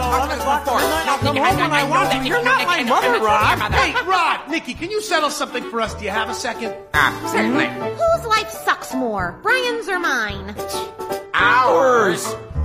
I'll come home when I want to. You're not my mother, Rod. Hey, Rod, Nikki, can you settle something for us? Do you have a second? Certainly. Whose life sucks more, Brian's or mine? Ours.